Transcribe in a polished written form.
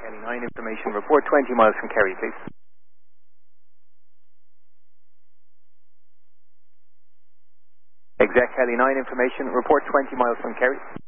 Heli 9 information, report 20 miles from Kerry, please. Exec Heli 9 information, report 20 miles from Kerry.